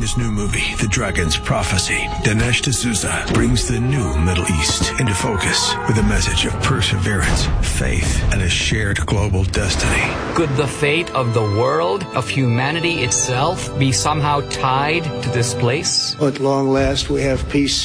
his new movie, The Dragon's Prophecy, Dinesh D'Souza brings the new Middle East into focus with a message of perseverance, faith, and a shared global destiny. Could the fate of the world, of humanity itself, be somehow tied to this place? At long last, we have peace